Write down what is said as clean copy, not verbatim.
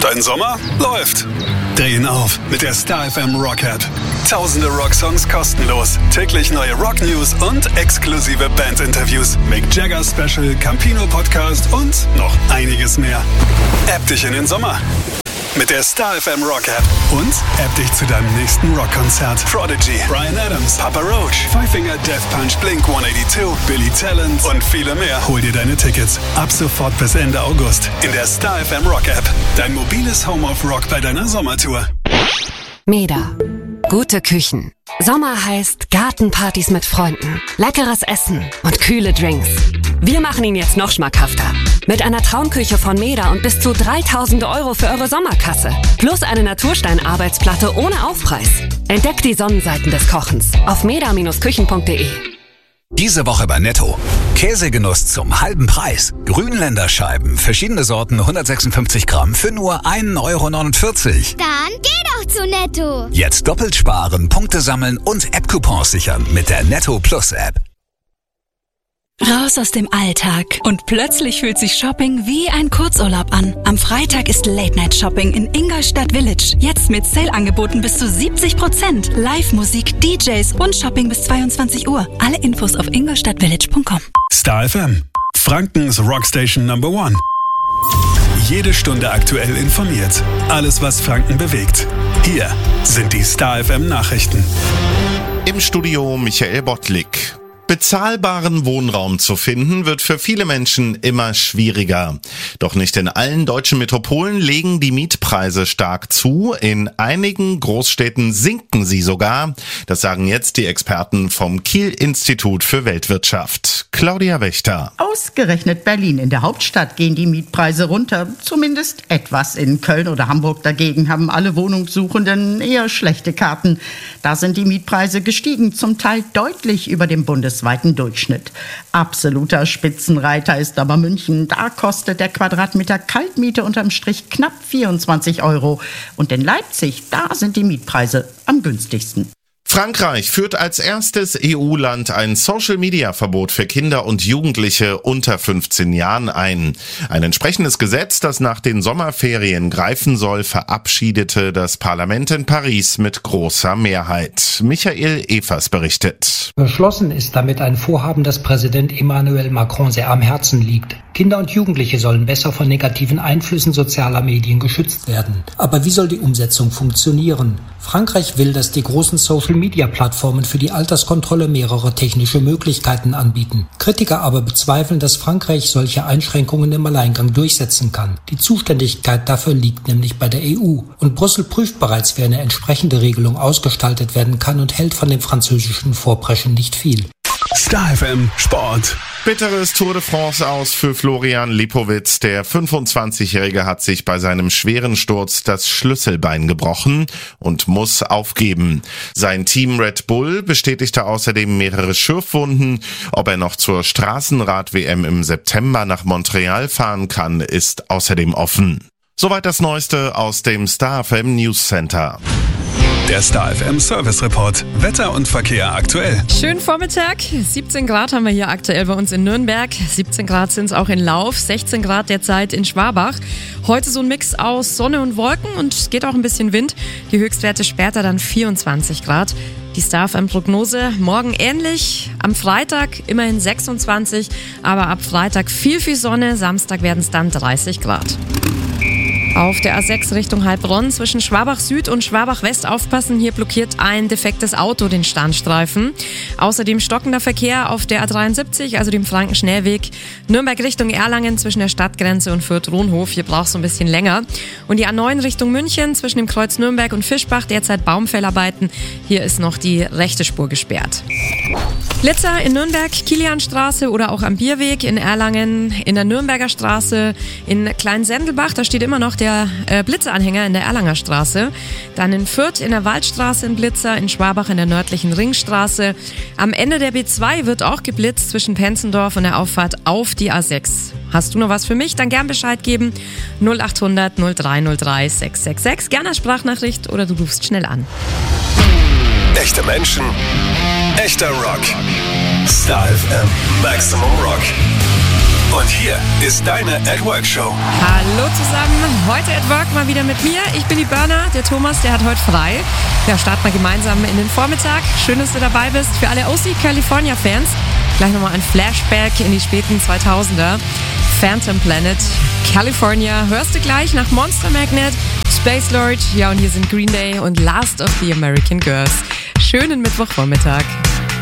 Dein Sommer läuft. Drehen auf mit der Star FM Rock App. Tausende Rocksongs kostenlos, täglich neue Rock-News und exklusive Band-Interviews. Mick Jagger Special, Campino Podcast und noch einiges mehr. App dich in den Sommer mit der Star FM Rock App und App dich zu deinem nächsten Rockkonzert. Prodigy, Bryan Adams, Papa Roach, Five Finger Death Punch, Blink-182, Billy Talent und viele mehr. Hol dir deine Tickets ab sofort bis Ende August in der Star FM Rock App. Dein mobiles Home of Rock bei deiner Sommertour. Meda. Gute Küchen. Sommer heißt Gartenpartys mit Freunden, leckeres Essen und kühle Drinks. Wir machen ihn jetzt noch schmackhafter. Mit einer Traumküche von Meda und bis zu 3.000 € für eure Sommerkasse. Plus eine Naturstein-Arbeitsplatte ohne Aufpreis. Entdeckt die Sonnenseiten des Kochens auf meda-küchen.de. Diese Woche bei Netto. Käsegenuss zum halben Preis. Grünländer Scheiben, verschiedene Sorten, 156 Gramm für nur 1,49 €. Dann geh doch zu Netto. Jetzt doppelt sparen, Punkte sammeln und App-Coupons sichern mit der Netto Plus App. Raus aus dem Alltag und plötzlich fühlt sich Shopping wie ein Kurzurlaub an. Am Freitag ist Late-Night-Shopping in Ingolstadt Village. Jetzt mit Sale-Angeboten bis zu 70%. Live-Musik, DJs und Shopping bis 22 Uhr. Alle Infos auf ingolstadtvillage.com. Star FM, Frankens Rockstation Number 1. Jede Stunde aktuell informiert. Alles, was Franken bewegt. Hier sind die Star FM Nachrichten. Im Studio Michael Bottlik. Bezahlbaren Wohnraum zu finden, wird für viele Menschen immer schwieriger. Doch nicht in allen deutschen Metropolen legen die Mietpreise stark zu. In einigen Großstädten sinken sie sogar. Das sagen jetzt die Experten vom Kiel-Institut für Weltwirtschaft. Claudia Wächter. Ausgerechnet Berlin, in der Hauptstadt, gehen die Mietpreise runter. Zumindest etwas. In Köln oder Hamburg dagegen haben alle Wohnungssuchenden eher schlechte Karten. Da sind die Mietpreise gestiegen, zum Teil deutlich über dem bundesweiten Durchschnitt. Absoluter Spitzenreiter ist aber München. Da kostet der Quadratmeter Kaltmiete unterm Strich knapp 24 €. Und in Leipzig, da sind die Mietpreise am günstigsten. Frankreich führt als erstes EU-Land ein Social-Media-Verbot für Kinder und Jugendliche unter 15 Jahren ein. Ein entsprechendes Gesetz, das nach den Sommerferien greifen soll, verabschiedete das Parlament in Paris mit großer Mehrheit. Michael Evers berichtet. Beschlossen ist damit ein Vorhaben, das Präsident Emmanuel Macron sehr am Herzen liegt. Kinder und Jugendliche sollen besser von negativen Einflüssen sozialer Medien geschützt werden. Aber wie soll die Umsetzung funktionieren? Frankreich will, dass die großen Social-Media-Plattformen für die Alterskontrolle mehrere technische Möglichkeiten anbieten. Kritiker aber bezweifeln, dass Frankreich solche Einschränkungen im Alleingang durchsetzen kann. Die Zuständigkeit dafür liegt nämlich bei der EU. Und Brüssel prüft bereits, wie eine entsprechende Regelung ausgestaltet werden kann und hält von dem französischen Vorpreschen nicht viel. Star FM Sport. Bitteres Tour de France aus für Florian Lipowitz. Der 25-Jährige hat sich bei seinem schweren Sturz das Schlüsselbein gebrochen und muss aufgeben. Sein Team Red Bull bestätigte außerdem mehrere Schürfwunden. Ob er noch zur Straßenrad-WM im September nach Montreal fahren kann, ist außerdem offen. Soweit das Neueste aus dem Star FM News Center. Der Star FM Service Report. Wetter und Verkehr aktuell. Schönen Vormittag. 17 Grad haben wir hier aktuell bei uns in Nürnberg. 17 Grad sind es auch in Lauf. 16 Grad derzeit in Schwabach. Heute so ein Mix aus Sonne und Wolken und es geht auch ein bisschen Wind. Die Höchstwerte später dann 24 Grad. Die Star FM Prognose morgen ähnlich. Am Freitag immerhin 26, aber ab Freitag viel Sonne. Samstag werden es dann 30 Grad. Auf der A6 Richtung Heilbronn zwischen Schwabach Süd und Schwabach West aufpassen. Hier blockiert ein defektes Auto den Standstreifen. Außerdem stockender Verkehr auf der A73, also dem Frankenschnellweg. Nürnberg Richtung Erlangen zwischen der Stadtgrenze und Fürth-Rohnhof. Hier braucht es so ein bisschen länger. Und die A9 Richtung München zwischen dem Kreuz Nürnberg und Fischbach. Derzeit Baumfellarbeiten. Hier ist noch die rechte Spur gesperrt. Blitzer in Nürnberg, Kilianstraße oder auch am Bierweg, in Erlangen, in der Nürnberger Straße, in Kleinsendelbach, da steht immer noch der Blitzeranhänger in der Erlanger Straße. Dann in Fürth in der Waldstraße ein Blitzer, in Schwabach in der nördlichen Ringstraße. Am Ende der B2 wird auch geblitzt zwischen Penzendorf und der Auffahrt auf die A6. Hast du noch was für mich? Dann gern Bescheid geben. 0800 0303 666. Gerne als Sprachnachricht oder du rufst schnell an. Echte Menschen, echter Rock. Star FM Maximum Rock. Und hier ist deine At Work Show. Hallo zusammen, heute at Work mal wieder mit mir. Ich bin die Berner, der Thomas, der hat heute frei. Ja, starten wir gemeinsam in den Vormittag. Schön, dass du dabei bist. Für alle OC California Fans gleich nochmal ein Flashback in die späten 2000er. Phantom Planet, California, hörst du gleich nach Monster Magnet, Space Lord. Ja, und hier sind Green Day und Last of the American Girls. Schönen Mittwochvormittag.